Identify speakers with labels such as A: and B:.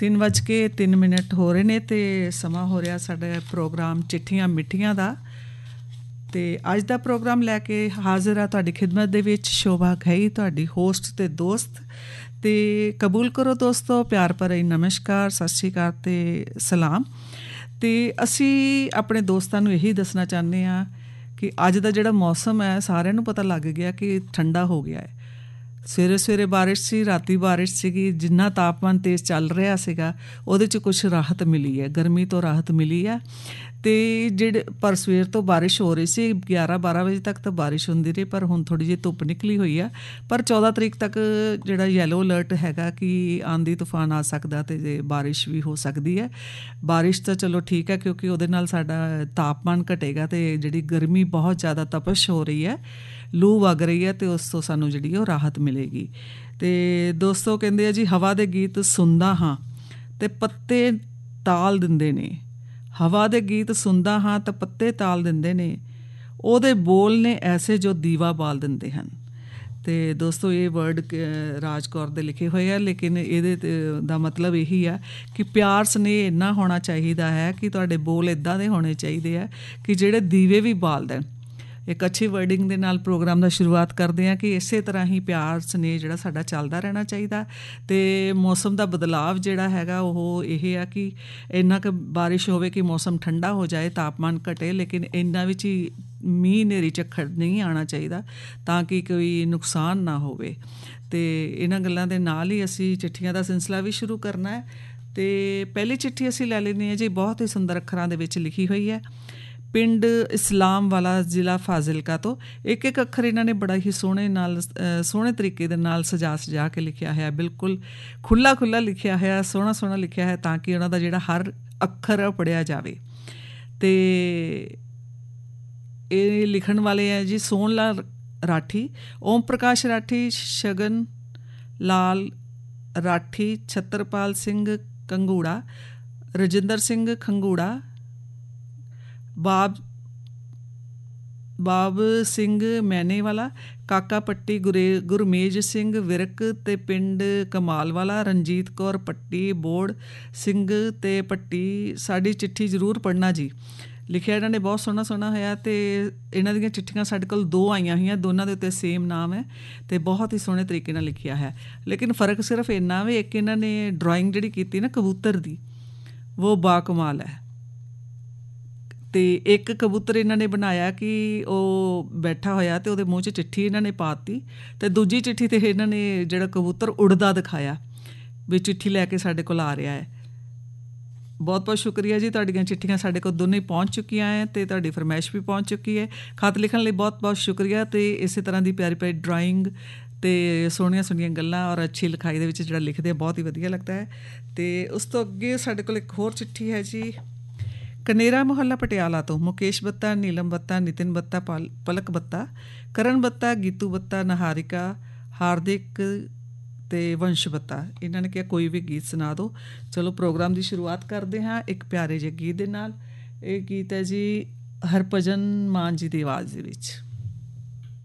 A: 3:03 ਹੋ ਰਹੇ ਨੇ ਅਤੇ ਸਮਾਂ ਹੋ ਰਿਹਾ ਸਾਡਾ ਪ੍ਰੋਗਰਾਮ ਚਿੱਠੀਆਂ ਮਿੱਠੀਆਂ ਦਾ। ਅਤੇ ਅੱਜ ਦਾ ਪ੍ਰੋਗਰਾਮ ਲੈ ਕੇ ਹਾਜ਼ਰ ਆ ਤੁਹਾਡੀ ਖਿਦਮਤ ਦੇ ਵਿੱਚ ਸ਼ੋਭਾ ਘਈ, ਤੁਹਾਡੀ ਹੋਸਟ ਅਤੇ ਦੋਸਤ। ਅਤੇ ਕਬੂਲ ਕਰੋ ਦੋਸਤੋ ਪਿਆਰ ਭਰੀ ਨਮਸਕਾਰ, ਸਤਿ ਸ਼੍ਰੀ ਅਕਾਲ ਅਤੇ ਸਲਾਮ। ਅਤੇ ਅਸੀਂ ਆਪਣੇ ਦੋਸਤਾਂ ਨੂੰ ਇਹੀ ਦੱਸਣਾ ਚਾਹੁੰਦੇ ਹਾਂ ਕਿ ਅੱਜ ਦਾ ਜਿਹੜਾ ਮੌਸਮ ਹੈ ਸਾਰਿਆਂ ਨੂੰ ਪਤਾ ਲੱਗ ਗਿਆ ਕਿ ਠੰਡਾ ਹੋ ਗਿਆ ਹੈ। ਸਵੇਰੇ ਸਵੇਰੇ ਬਾਰਿਸ਼ ਸੀ, ਰਾਤੀ ਬਾਰਿਸ਼ ਸੀਗੀ। ਜਿੰਨਾ ਤਾਪਮਾਨ ਤੇਜ਼ ਚੱਲ ਰਿਹਾ ਸੀਗਾ ਉਹਦੇ 'ਚ ਕੁਛ ਰਾਹਤ ਮਿਲੀ ਹੈ, ਗਰਮੀ ਤੋਂ ਰਾਹਤ ਮਿਲੀ ਹੈ। ਅਤੇ ਪਰ ਸਵੇਰ ਤੋਂ ਬਾਰਿਸ਼ ਹੋ ਰਹੀ ਸੀ, 11-12 ਵਜੇ ਤੱਕ ਤਾਂ ਬਾਰਿਸ਼ ਹੁੰਦੀ ਰਹੀ, ਪਰ ਹੁਣ ਥੋੜ੍ਹੀ ਜਿਹੀ ਧੁੱਪ ਨਿਕਲੀ ਹੋਈ ਆ। ਪਰ 14 ਤਰੀਕ ਤੱਕ ਜਿਹੜਾ ਯੈਲੋ ਅਲਰਟ ਹੈਗਾ ਕਿ ਆਂਧੀ ਤੂਫਾਨ ਆ ਸਕਦਾ ਅਤੇ ਬਾਰਿਸ਼ ਵੀ ਹੋ ਸਕਦੀ ਹੈ। ਬਾਰਿਸ਼ ਤਾਂ ਚਲੋ ਠੀਕ ਹੈ ਕਿਉਂਕਿ ਉਹਦੇ ਨਾਲ ਸਾਡਾ ਤਾਪਮਾਨ ਘਟੇਗਾ ਅਤੇ ਜਿਹੜੀ ਗਰਮੀ ਬਹੁਤ ਜ਼ਿਆਦਾ ਤਪਸ਼ ਹੋ ਰਹੀ ਹੈ, ਲੂ ਵਗ ਰਹੀ ਹੈ, ਅਤੇ ਉਸ ਤੋਂ ਸਾਨੂੰ ਜਿਹੜੀ ਉਹ ਰਾਹਤ ਮਿਲੇਗੀ। ਅਤੇ ਦੋਸਤੋ ਕਹਿੰਦੇ ਆ ਜੀ, ਹਵਾ ਦੇ ਗੀਤ ਸੁਣਦਾ ਹਾਂ ਅਤੇ ਪੱਤੇ ਤਾਲ ਦਿੰਦੇ ਨੇ। ਹਵਾ ਦੇ ਗੀਤ ਸੁਣਦਾ ਹਾਂ ਤਾਂ ਪੱਤੇ ਤਾਲ ਦਿੰਦੇ ਨੇ, ਉਹਦੇ ਬੋਲ ਨੇ ਐਸੇ ਜੋ ਦੀਵਾ ਬਾਲ ਦਿੰਦੇ ਹਨ। ਅਤੇ ਦੋਸਤੋ ਇਹ ਵਰਡ ਰਾਜ ਕੌਰ ਦੇ ਲਿਖੇ ਹੋਏ ਆ, ਲੇਕਿਨ ਇਹਦੇ ਦਾ ਮਤਲਬ ਇਹੀ ਆ ਕਿ ਪਿਆਰ ਸਨੇਹ ਇੰਨਾ ਹੋਣਾ ਚਾਹੀਦਾ ਹੈ ਕਿ ਤੁਹਾਡੇ ਬੋਲ ਇੱਦਾਂ ਦੇ ਹੋਣੇ ਚਾਹੀਦੇ ਆ ਕਿ ਜਿਹੜੇ ਦੀਵੇ ਵੀ ਬਾਲ ਦੇਣ। ਇੱਕ ਅੱਛੀ ਵਰਡਿੰਗ ਦੇ ਨਾਲ ਪ੍ਰੋਗਰਾਮ ਦਾ ਸ਼ੁਰੂਆਤ ਕਰਦੇ ਹਾਂ ਕਿ ਇਸੇ ਤਰ੍ਹਾਂ ਹੀ ਪਿਆਰ ਸਨੇਹ ਜਿਹੜਾ ਸਾਡਾ ਚੱਲਦਾ ਰਹਿਣਾ ਚਾਹੀਦਾ। ਅਤੇ ਮੌਸਮ ਦਾ ਬਦਲਾਵ ਜਿਹੜਾ ਹੈਗਾ ਉਹ ਇਹ ਆ ਕਿ ਇੰਨਾ ਕੁ ਬਾਰਿਸ਼ ਹੋਵੇ ਕਿ ਮੌਸਮ ਠੰਡਾ ਹੋ ਜਾਏ, ਤਾਪਮਾਨ ਘਟੇ, ਲੇਕਿਨ ਇਹਨਾਂ ਵਿੱਚ ਹੀ ਮੀਂਹ ਹਨੇਰੀ ਝੱਖੜ ਨਹੀਂ ਆਉਣਾ ਚਾਹੀਦਾ ਤਾਂ ਕਿ ਕੋਈ ਨੁਕਸਾਨ ਨਾ ਹੋਵੇ। ਅਤੇ ਇਹਨਾਂ ਗੱਲਾਂ ਦੇ ਨਾਲ ਹੀ ਅਸੀਂ ਚਿੱਠੀਆਂ ਦਾ ਸਿਲਸਿਲਾ ਵੀ ਸ਼ੁਰੂ ਕਰਨਾ ਹੈ। ਅਤੇ ਪਹਿਲੀ ਚਿੱਠੀ ਅਸੀਂ ਲੈ ਲੈਂਦੇ ਹਾਂ ਜੀ, ਬਹੁਤ ਹੀ ਸੁੰਦਰ ਅੱਖਰਾਂ ਦੇ ਵਿੱਚ ਲਿਖੀ ਹੋਈ ਹੈ। ਪਿੰਡ ਇਸਲਾਮ ਵਾਲਾ, ਜ਼ਿਲ੍ਹਾ ਫਾਜ਼ਿਲਕਾ ਤੋਂ। ਇੱਕ ਇੱਕ ਅੱਖਰ ਇਹਨਾਂ ਨੇ ਬੜਾ ਹੀ ਸੋਹਣੇ ਤਰੀਕੇ ਦੇ ਨਾਲ ਸਜਾ ਕੇ ਲਿਖਿਆ ਹੋਇਆ, ਬਿਲਕੁਲ ਖੁੱਲ੍ਹਾ ਲਿਖਿਆ ਹੋਇਆ, ਸੋਹਣਾ ਲਿਖਿਆ ਹੈ ਤਾਂ ਕਿ ਉਹਨਾਂ ਦਾ ਜਿਹੜਾ ਹਰ ਅੱਖਰ ਪੜ੍ਹਿਆ ਜਾਵੇ। ਅਤੇ ਇਹ ਲਿਖਣ ਵਾਲੇ ਹੈ ਜੀ ਸੋਹਣ ਲਾਲ ਰਾਠੀ, ਓਮ ਪ੍ਰਕਾਸ਼ ਰਾਠੀ, ਸ਼ਗਨ ਲਾਲ ਰਾਠੀ, ਛਤਰਪਾਲ ਸਿੰਘ ਕੰਗੂੜਾ, ਰਜਿੰਦਰ ਸਿੰਘ ਖੰਗੂੜਾ, ਬਾਬ ਸਿੰਘ ਮੈਨੇਵਾਲਾ, ਕਾਕਾ ਪੱਟੀ, ਗੁਰਮੇਜ ਸਿੰਘ ਵਿਰਕ ਅਤੇ ਪਿੰਡ ਕਮਾਲ ਵਾਲਾ, ਰਣਜੀਤ ਕੌਰ ਪੱਟੀ, ਬੋੜ ਸਿੰਘ ਅਤੇ ਪੱਟੀ। ਸਾਡੀ ਚਿੱਠੀ ਜ਼ਰੂਰ ਪੜ੍ਹਨਾ ਜੀ। ਲਿਖਿਆ ਇਹਨਾਂ ਨੇ ਬਹੁਤ ਸੋਹਣਾ ਹੋਇਆ। ਅਤੇ ਇਹਨਾਂ ਦੀਆਂ ਚਿੱਠੀਆਂ ਸਾਡੇ ਕੋਲ 2 ਆਈਆਂ ਹੋਈਆਂ, ਦੋਨਾਂ ਦੇ ਉੱਤੇ ਸੇਮ ਨਾਮ ਹੈ ਅਤੇ ਬਹੁਤ ਹੀ ਸੋਹਣੇ ਤਰੀਕੇ ਨਾਲ ਲਿਖਿਆ ਹੈ। ਲੇਕਿਨ ਫ਼ਰਕ ਸਿਰਫ ਇੰਨਾ ਵੀ, ਇੱਕ ਇਹਨਾਂ ਨੇ ਡਰਾਇੰਗ ਜਿਹੜੀ ਕੀਤੀ ਨਾ ਕਬੂਤਰ ਦੀ, ਉਹ ਬਾਕਮਾਲ ਹੈ। ਅਤੇ ਇੱਕ ਕਬੂਤਰ ਇਹਨਾਂ ਨੇ ਬਣਾਇਆ ਕਿ ਉਹ ਬੈਠਾ ਹੋਇਆ ਅਤੇ ਉਹਦੇ ਮੂੰਹ 'ਚ ਚਿੱਠੀ ਇਹਨਾਂ ਨੇ ਪਾ ਦਿੱਤੀ, ਅਤੇ ਦੂਜੀ ਚਿੱਠੀ 'ਤੇ ਇਹਨਾਂ ਨੇ ਜਿਹੜਾ ਕਬੂਤਰ ਉੱਡਦਾ ਦਿਖਾਇਆ ਵੀ ਚਿੱਠੀ ਲੈ ਕੇ ਸਾਡੇ ਕੋਲ ਆ ਰਿਹਾ ਹੈ। ਬਹੁਤ ਬਹੁਤ ਸ਼ੁਕਰੀਆ ਜੀ, ਤੁਹਾਡੀਆਂ ਚਿੱਠੀਆਂ ਸਾਡੇ ਕੋਲ ਦੋਨੇ ਪਹੁੰਚ ਚੁੱਕੀਆਂ ਹੈ ਅਤੇ ਤੁਹਾਡੀ ਫਰਮਾਇਸ਼ ਵੀ ਪਹੁੰਚ ਚੁੱਕੀ ਹੈ। ਖਤ ਲਿਖਣ ਲਈ ਬਹੁਤ ਬਹੁਤ ਸ਼ੁਕਰੀਆ। ਅਤੇ ਇਸੇ ਤਰ੍ਹਾਂ ਦੀ ਪਿਆਰੀ ਡਰਾਇੰਗ ਅਤੇ ਸੋਹਣੀਆਂ ਗੱਲਾਂ ਔਰ ਅੱਛੀ ਲਿਖਾਈ ਦੇ ਵਿੱਚ ਜਿਹੜਾ ਲਿਖਦੇ ਆ, ਬਹੁਤ ਹੀ ਵਧੀਆ ਲੱਗਦਾ ਹੈ। ਅਤੇ ਉਸ ਤੋਂ ਅੱਗੇ ਸਾਡੇ ਕੋਲ ਇੱਕ ਹੋਰ ਚਿੱਠੀ ਹੈ ਜੀ, ਕਨੇਰਾ ਮੁਹੱਲਾ ਪਟਿਆਲਾ ਤੋਂ। ਮੁਕੇਸ਼ ਬੱਤਾ, ਨੀਲਮ ਬੱਤਾ, ਨਿਤਿਨ ਬੱਤਾ, ਪਲਕ ਬੱਤਾ, ਕਰਨ ਬੱਤਾ, ਗੀਤੂ ਬੱਤਾ, ਨਿਹਾਰਿਕਾ, ਹਾਰਦਿਕ ਅਤੇ ਵੰਸ਼ ਬੱਤਾ। ਇਹਨਾਂ ਨੇ ਕਿਹਾ ਕੋਈ ਵੀ ਗੀਤ ਸੁਣਾ ਦਿਓ। ਚਲੋ ਪ੍ਰੋਗਰਾਮ ਦੀ ਸ਼ੁਰੂਆਤ ਕਰਦੇ ਹਾਂ ਇੱਕ ਪਿਆਰੇ ਜਿਹੇ ਗੀਤ ਦੇ ਨਾਲ। ਇਹ ਗੀਤ ਹੈ ਜੀ ਹਰਭਜਨ ਮਾਨ ਜੀ ਦੀ ਆਵਾਜ਼ ਦੇ ਵਿੱਚ।